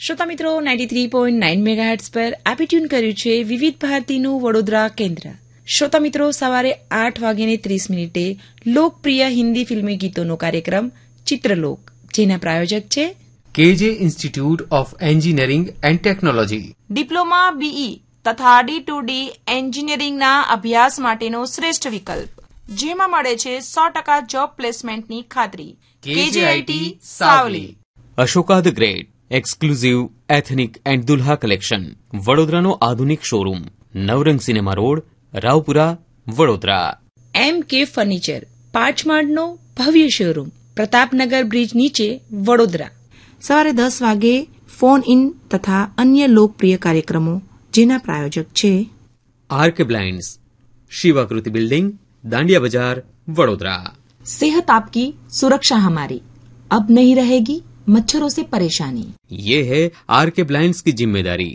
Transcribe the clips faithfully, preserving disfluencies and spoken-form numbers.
શ્રોતા મિત્રો ninety three point nine megahertz પર આપી ટ્યુન કર્યું છે વિવિધ ભારતીનું વડોદરા કેન્દ્ર. શ્રોતા મિત્રો, સવારે આઠ વાગ્યાને ત્રીસ મિનિટે લોકપ્રિય હિન્દી ફિલ્મી ગીતોનો કાર્યક્રમ ચિત્રલોક, જેના પ્રાયોજક છે કેજે institute of engineering and technology. Diploma BE તથા ડી ટુ ડી એન્જિનિયરિંગના અભ્યાસ માટેનો શ્રેષ્ઠ વિકલ્પ, જેમાં મળે છે સો ટકા જોબ પ્લેસમેન્ટની ખાતરી. કેજેઆઈટી Savli. Ashoka the great exclusive ethnic and Dulha collection, વડોદરાનો આધુનિક શોરૂમ, નવરંગ સિનેમા રોડ, રાવપુરા, વડોદરા. એમ કે ફર્નિચર, પાંચમાળનો ભવ્ય શોરૂમ, પ્રતાપનગર બ્રિજ નીચે, વડોદરા. સવારે દસ વાગે ફોન ઇન તથા અન્ય લોકપ્રિય કાર્યક્રમો, જેના પ્રાયોજક છે આરકે બ્લાઇન્ડ્સ, શિવાકૃતિ બિલ્ડિંગ, દાંડિયા બજાર, વડોદરા. सेहत आपकी सुरक्षा हमारी, अब नहीं रहेगी मच्छरों से परेशानी. ये है आरके ब्लाइंड्स की जिम्मेदारी.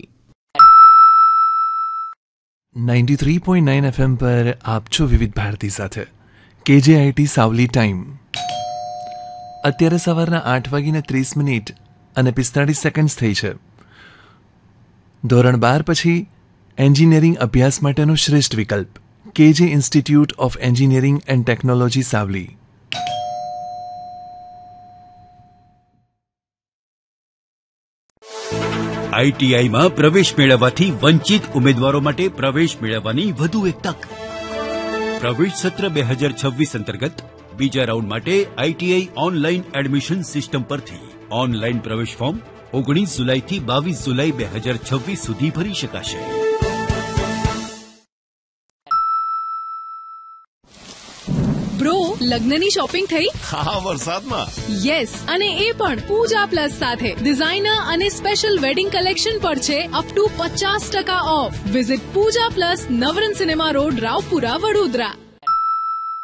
Ninety three point nine FM પર આપ છો વિવિધ ભારતી સાથે. કેજેઆઈટી સાવલી ટાઈમ. અત્યારે સવારના આઠ વાગીને ત્રીસ મિનિટ અને પિસ્તાળીસ સેકન્ડ થઈ છે. ધોરણ બાર પછી એન્જિનિયરિંગ અભ્યાસ માટેનો શ્રેષ્ઠ વિકલ્પ કેજે institute of engineering and technology Savli. આઈટીઆઈમાં પ્રવેશ મેળવવાથી વંચિત ઉમેદવારો માટે પ્રવેશ મેળવવાની વધુ એક તક. પ્રવેશ સત્ર બે હજાર છવ્વીસ અંતર્ગત બીજા રાઉન્ડ માટે આઈટીઆઈ ઓનલાઈન એડમિશન સિસ્ટમ પરથી ઓનલાઈન પ્રવેશ ફોર્મ ઓગણીસ જુલાઈથી બાવીસ જુલાઈ બે હજાર છવ્વીસ સુધી ભરી શકાશે. બ્રો, લગ્નની શોપિંગ થઈ? હા, વરસાદમાં. યસ, અને એ પણ પૂજા પ્લસ સાથે. ડિઝાઇનર અને સ્પેશિયલ વેડિંગ કલેક્શન પર છે અપ ટુ પચાસ ટકા of. Visit Pooja plus, Navrang cinema road, Raopura, Vadodara.